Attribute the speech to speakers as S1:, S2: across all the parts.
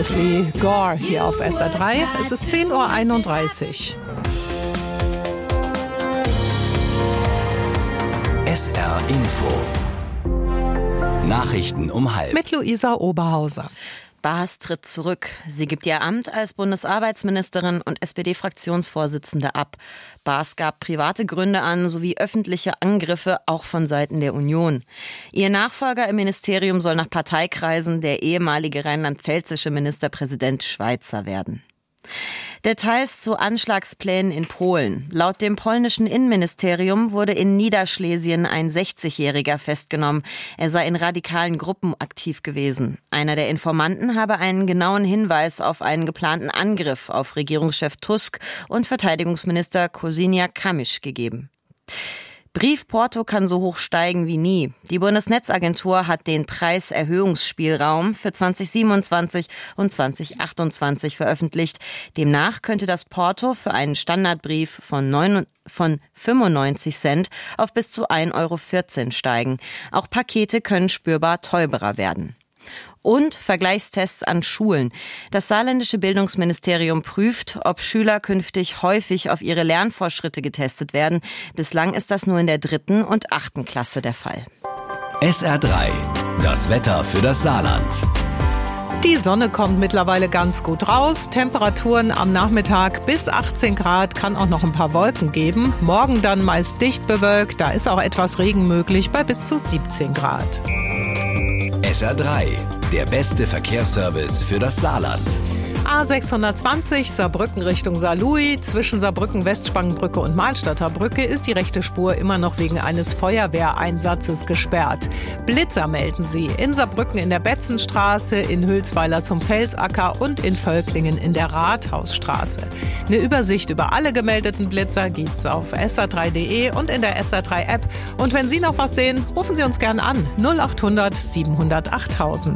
S1: Leslie Gore hier auf SR3. Es ist 10:31 Uhr.
S2: SR Info. Nachrichten um 12:30.
S1: Mit Luisa Oberhauser.
S3: Baas tritt zurück. Sie gibt ihr Amt als Bundesarbeitsministerin und SPD-Fraktionsvorsitzende ab. Baas gab private Gründe an sowie öffentliche Angriffe, auch von Seiten der Union. Ihr Nachfolger im Ministerium soll nach Parteikreisen der ehemalige rheinland-pfälzische Ministerpräsident Schweizer werden. Details zu Anschlagsplänen in Polen. Laut dem polnischen Innenministerium wurde in Niederschlesien ein 60-Jähriger festgenommen. Er sei in radikalen Gruppen aktiv gewesen. Einer der Informanten habe einen genauen Hinweis auf einen geplanten Angriff auf Regierungschef Tusk und Verteidigungsminister Kosiniak-Kamysz gegeben. Briefporto kann so hoch steigen wie nie. Die Bundesnetzagentur hat den Preiserhöhungsspielraum für 2027 und 2028 veröffentlicht. Demnach könnte das Porto für einen Standardbrief von 95 Cent auf bis zu 1,14 € steigen. Auch Pakete können spürbar teurer werden. Und Vergleichstests an Schulen. Das saarländische Bildungsministerium prüft, ob Schüler künftig häufig auf ihre Lernfortschritte getestet werden. Bislang ist das nur in der 3. und 8. Klasse der Fall.
S2: SR3, das Wetter für das Saarland.
S1: Die Sonne kommt mittlerweile ganz gut raus. Temperaturen am Nachmittag bis 18 Grad, kann auch noch ein paar Wolken geben. Morgen dann meist dicht bewölkt, da ist auch etwas Regen möglich bei bis zu 17 Grad.
S2: SR3, der beste Verkehrsservice für das Saarland.
S1: A620 Saarbrücken Richtung Saarlouis. Zwischen Saarbrücken-Westspangenbrücke und Mahlstadter Brücke ist die rechte Spur immer noch wegen eines Feuerwehreinsatzes gesperrt. Blitzer melden sie in Saarbrücken in der Betzenstraße, in Hülsweiler zum Felsacker und in Völklingen in der Rathausstraße. Eine Übersicht über alle gemeldeten Blitzer gibt's auf sr3.de und in der SR3-App. Und wenn Sie noch was sehen, rufen Sie uns gerne an. 0800 700 8000.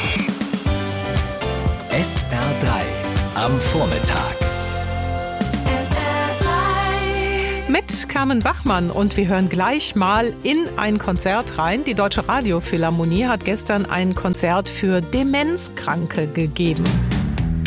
S2: SR3 am Vormittag.
S1: Mit Carmen Bachmann und wir hören gleich mal in ein Konzert rein. Die Deutsche Radiophilharmonie hat gestern ein Konzert für Demenzkranke gegeben.